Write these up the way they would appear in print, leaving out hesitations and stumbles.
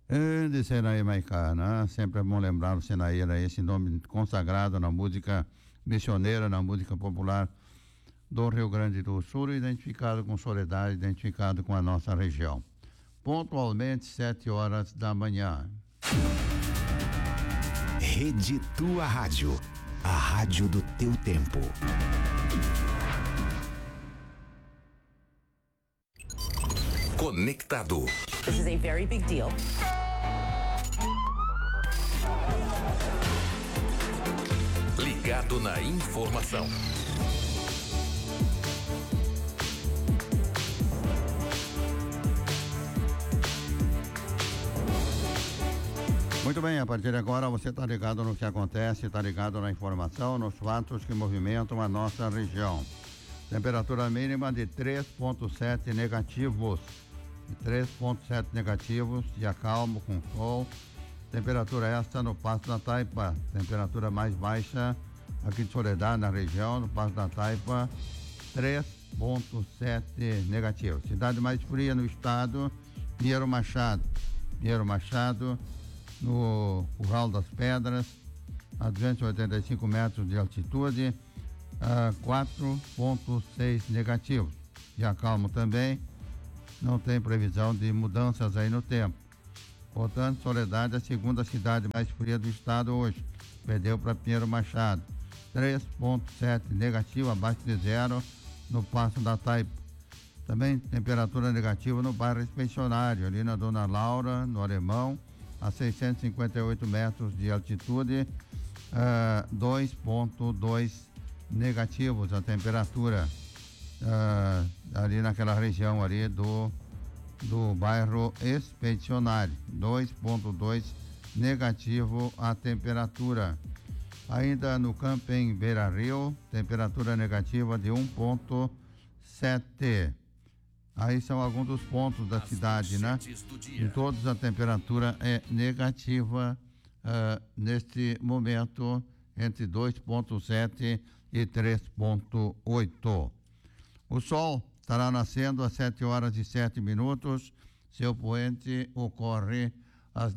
De Senaí Maicá, né? Sempre é bom lembrar o Senaí, era esse nome consagrado na música missioneira, na música popular do Rio Grande do Sul, identificado com Soledade, identificado com a nossa região. Pontualmente 7 horas da manhã. Rede Tua Rádio, a rádio do teu tempo. Conectado. This is a very big deal. Ligado na informação. Muito bem, a partir de agora você está ligado no que acontece, está ligado na informação, nos fatos que movimentam a nossa região. Temperatura mínima de 3,7 negativos. 3,7 negativos, dia calmo, com sol. Temperatura esta no Passo da Taipa. Temperatura mais baixa aqui de Soledade, na região, no Passo da Taipa, 3,7 negativo. Cidade mais fria no estado, Pinheiro Machado. Pinheiro Machado, no Curral das Pedras, a 285 metros de altitude, 4,6 negativos. Dia calmo também, não tem previsão de mudanças aí no tempo. Portanto, Soledade é a segunda cidade mais fria do estado hoje. Perdeu para Pinheiro Machado. 3,7 negativo, abaixo de zero, no Passo da Taipa. Também temperatura negativa no bairro Expedicionário, ali na Dona Laura, no Alemão, a 658 metros de altitude, 2,2 negativos a temperatura, ali naquela região ali do bairro Expedicionário, 2,2 negativo a temperatura. Ainda no Camping Beira Rio, temperatura negativa de 1,7. Aí são alguns dos pontos da cidade, né? Em todos a temperatura é negativa neste momento, entre 2,7 e 3,8. O sol estará nascendo às 7h07. Seu poente ocorre às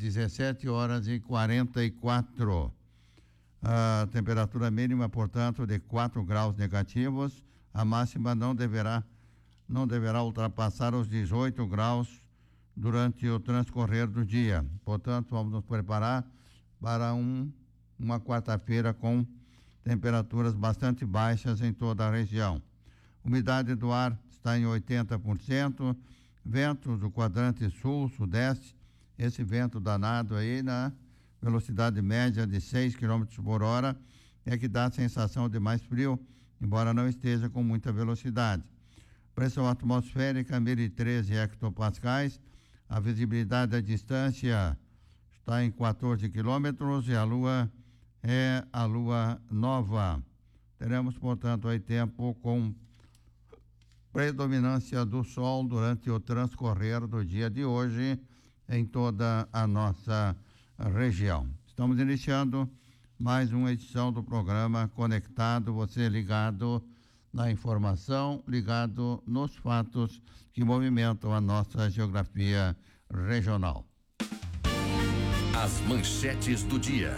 17h44. A temperatura mínima, portanto, de 4 graus negativos. A máxima não deverá ultrapassar os 18 graus durante o transcorrer do dia. Portanto, vamos nos preparar para uma quarta-feira com temperaturas bastante baixas em toda a região. Umidade do ar está em 80%, ventos do quadrante sul-sudeste, esse vento danado aí na velocidade média de 6 km por hora é que dá a sensação de mais frio, embora não esteja com muita velocidade. Pressão atmosférica 1013 hectopascais, a visibilidade à distância está em 14 quilômetros e a lua é a lua nova. Teremos, portanto, aí tempo com predominância do sol durante o transcorrer do dia de hoje em toda a nossa região. Estamos iniciando mais uma edição do programa Conectado, você ligado na informação, ligado nos fatos que movimentam a nossa geografia regional. As manchetes do dia.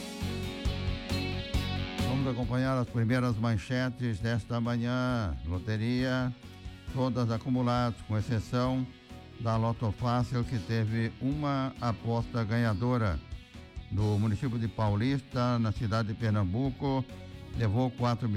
Vamos acompanhar as primeiras manchetes desta manhã. Loteria, todas acumuladas, com exceção da Loto Fácil, que teve uma aposta ganhadora. Do município de Paulista, na cidade de Pernambuco, levou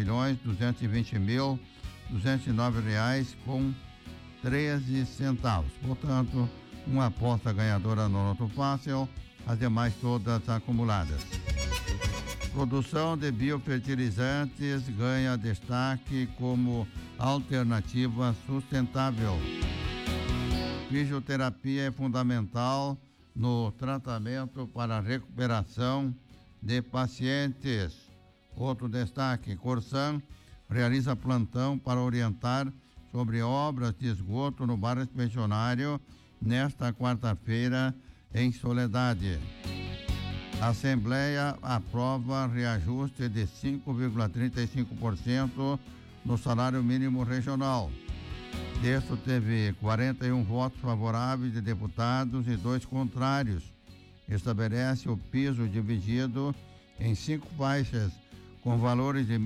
R$4.229,13. Portanto, uma aposta ganhadora no Loto Fácil, as demais todas acumuladas. Produção de biofertilizantes ganha destaque como alternativa sustentável. Fisioterapia é fundamental no tratamento para a recuperação de pacientes. Outro destaque, Corsan realiza plantão para orientar sobre obras de esgoto no bairro Expedicionário nesta quarta-feira em Soledade. A Assembleia aprova reajuste de 5,35% no salário mínimo regional. texto teve 41 votos favoráveis de deputados e 2 contrários. Estabelece o piso dividido em 5 faixas, com valores de R$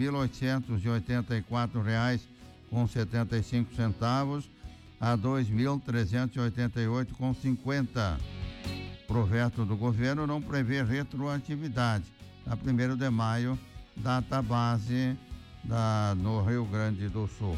1.884,75 a R$ 2.388,50. O veto do governo não prevê retroatividade. A 1º de maio, data base no Rio Grande do Sul.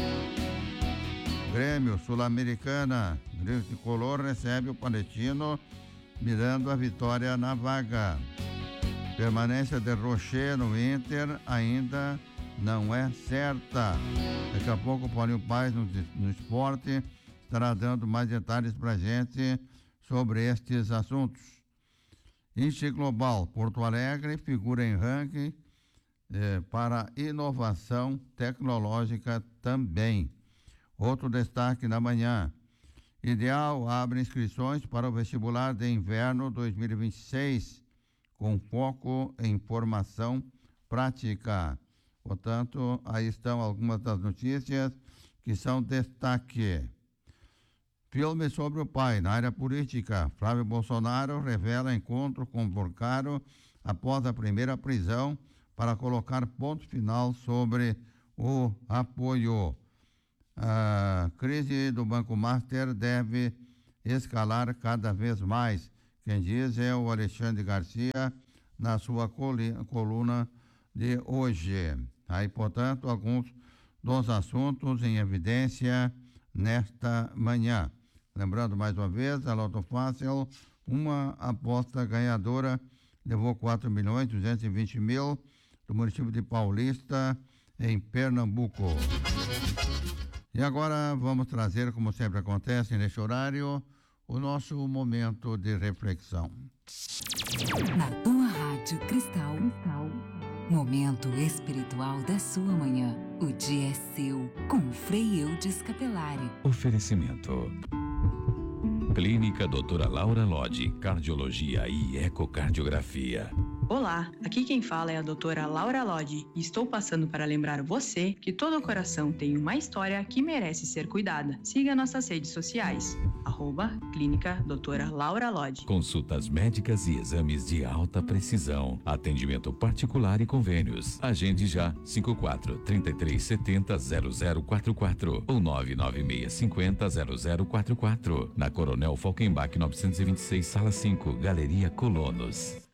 Grêmio Sul-Americana, Grêmio Tricolor recebe o Palestino, mirando a vitória na vaga. Permanência de Rocher no Inter ainda não é certa. Daqui a pouco o Paulinho Paes no esporte estará dando mais detalhes para a gente sobre estes assuntos. Índice Global, Porto Alegre figura em ranking para inovação tecnológica também. Outro destaque na manhã. Ideal abre inscrições para o vestibular de inverno 2026, com foco em formação prática. Portanto, aí estão algumas das notícias que são destaque. Filme sobre o pai na área política. Flávio Bolsonaro revela encontro com Porcaro após a primeira prisão para colocar ponto final sobre o apoio. A crise do Banco Master deve escalar cada vez mais. Quem diz é o Alexandre Garcia na sua coluna de hoje. Aí, portanto, alguns dos assuntos em evidência nesta manhã. Lembrando mais uma vez, a Loto Fácil, uma aposta ganhadora, levou 4.220.000 do município de Paulista, em Pernambuco. E agora vamos trazer, como sempre acontece neste horário, o nosso momento de reflexão. Na tua Rádio Cristal, momento espiritual da sua manhã. O dia é seu, com Frei Eudes Capelari. Oferecimento. Clínica Doutora Laura Lodge, Cardiologia e Ecocardiografia. Olá, aqui quem fala é a doutora Laura Lodge e estou passando para lembrar você que todo coração tem uma história que merece ser cuidada. Siga nossas redes sociais, @Clínica Doutora Laura Lodge. Consultas médicas e exames de alta precisão. Atendimento particular e convênios. Agende já 54-3370-0044 ou 99650-0044. Na Coronel Falkenbach 926, Sala 5, Galeria Colonos.